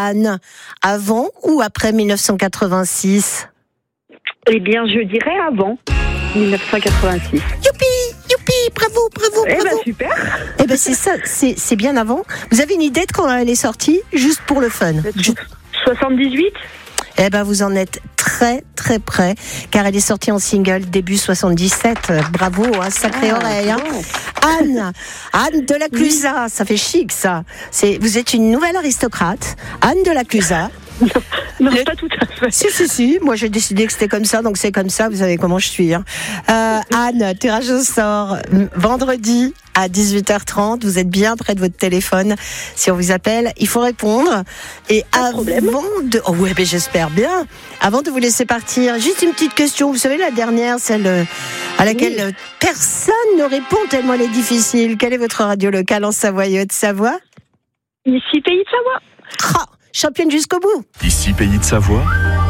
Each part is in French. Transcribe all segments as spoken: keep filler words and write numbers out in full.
Anne, avant ou après mille neuf cent quatre-vingt-six? Eh bien, je dirais avant mille neuf cent quatre-vingt-six. Youpi, youpi, bravo, bravo, Eh bravo. ben super. Eh ben c'est ça, c'est, c'est bien avant. Vous avez une idée de quand elle est sortie? Juste pour le fun. Ju- soixante-dix-huit. Eh ben vous en êtes très très près, car elle est sortie en single début soixante-dix-sept. Euh, Bravo, hein, sacrée Ah, oreille. Hein. bon. Anne, Anne de la Clusa, ça fait chic ça. C'est, vous êtes une nouvelle aristocrate, Anne de la Clusa. Non, Le- pas tout à fait. Si, si, si, moi j'ai décidé que c'était comme ça, donc c'est comme ça, vous savez comment je suis. Hein. Euh, Anne, tirage au sort, m- vendredi à dix-huit heures trente, vous êtes bien près de votre téléphone. Si on vous appelle, il faut répondre. Et Pas de avant problème. de... Oh ouais, mais j'espère bien. Avant de vous laisser partir, juste une petite question. Vous savez, la dernière, celle euh, à laquelle Oui. euh, personne ne répond tellement elle est difficile. Quelle est votre radio locale en Savoie et Haute-Savoie? Ici, Pays de Savoie. Ah, championne jusqu'au bout. Ici Pays de Savoie,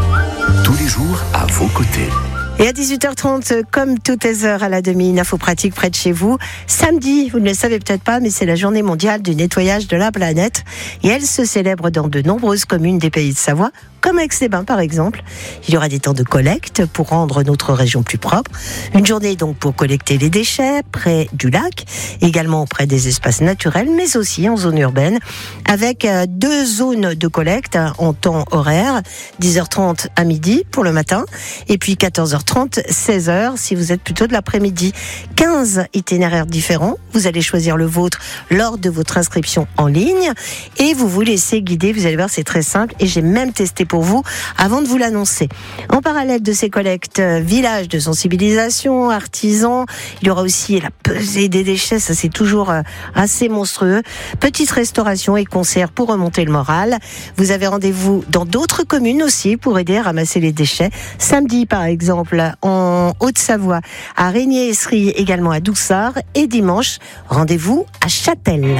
tous les jours à vos côtés. Et à dix-huit heures trente, comme toutes les heures à la demi, une info pratique près de chez vous. Samedi, vous ne le savez peut-être pas, mais c'est la journée mondiale du nettoyage de la planète. Et elle se célèbre dans de nombreuses communes des Pays de Savoie, comme Aix-les-Bains par exemple. Il y aura des temps de collecte pour rendre notre région plus propre. Une journée donc pour collecter les déchets près du lac, également près des espaces naturels, mais aussi en zone urbaine, avec euh, deux zones de collecte hein, en temps horaire, dix heures trente à midi pour le matin, et puis quatorze heures trente, seize heures si vous êtes plutôt de l'après-midi. quinze itinéraires différents, vous allez choisir le vôtre lors de votre inscription en ligne, et vous vous laissez guider, vous allez voir c'est très simple, et j'ai même testé pour vous avant de vous l'annoncer. En parallèle de ces collectes, euh, village de sensibilisation, artisans, il y aura aussi la pesée des déchets, ça c'est toujours euh, assez monstrueux. Petite restauration et concert pour remonter le moral. Vous avez rendez-vous dans d'autres communes aussi pour aider à ramasser les déchets. Samedi par exemple en Haute-Savoie, à Régnier-Essery, également à Doussard, et dimanche, rendez-vous à Châtel.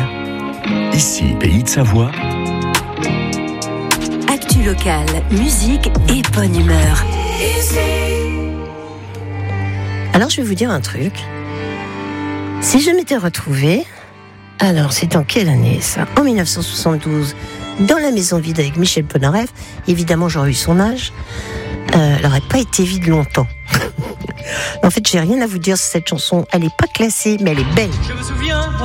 Ici Pays de Savoie, Actu locale, musique et bonne humeur. Alors je vais vous dire un truc. Si je m'étais retrouvée, alors c'est en quelle année ça? En mille neuf cent soixante-douze, dans la maison vide avec Michel Polnareff, évidemment j'aurais eu son âge, euh, elle n'aurait pas été vide longtemps. En fait j'ai rien à vous dire sur cette chanson, elle n'est pas classée mais elle est belle. Je me souviens.